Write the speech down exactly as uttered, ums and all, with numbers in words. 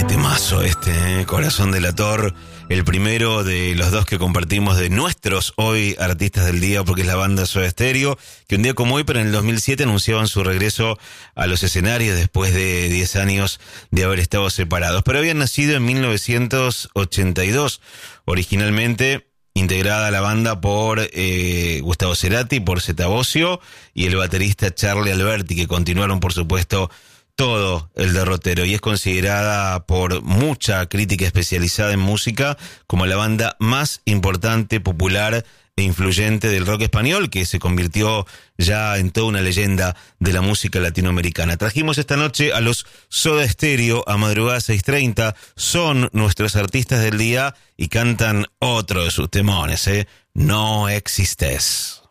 temazo este, ¿eh? Corazón Delator, el primero de los dos que compartimos de nuestros hoy artistas del día, porque es la banda Soda Stereo, que un día como hoy, pero en el dos mil siete, anunciaban su regreso a los escenarios después de diez años de haber estado separados. Pero habían nacido en mil novecientos ochenta y dos, originalmente integrada la banda por eh, Gustavo Cerati, por Zeta Bosio y el baterista Charlie Alberti, que continuaron, por supuesto, todo el derrotero, y es considerada por mucha crítica especializada en música como la banda más importante, popular e influyente del rock español, que se convirtió ya en toda una leyenda de la música latinoamericana. Trajimos esta noche a los Soda Stereo a madrugada seis treinta, son nuestros artistas del día y cantan otro de sus temones, ¿eh? No existes.